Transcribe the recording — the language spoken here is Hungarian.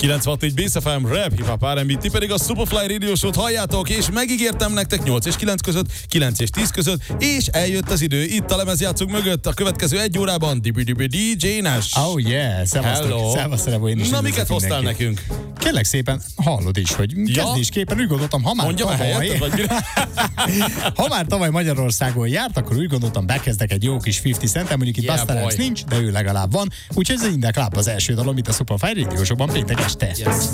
96.4 Bass FM, rap, hip-hop, R&B, ti pedig a Superfly Radio Show-t halljátok, és megígértem nektek 8 és 9 között, 9 és 10 között, és eljött az idő, itt a lemezjátszók mögött a következő egy órában DJ Nash. Oh yeah, szevasztok, én is. Na, miket hoztál nekünk? Kérlek szépen, hallod is, hogy kezdésképpen úgy gondoltam, ha már tavaly Magyarországon járt, akkor úgy gondoltam, bekezdek egy jó kis 50 Cent, mondjuk itt Busta Rhymes nincs, de ő legalább van, úgyhogy ez Indie Club az első dalom itt a Superfly Radio Show-ban péntek este. Yes.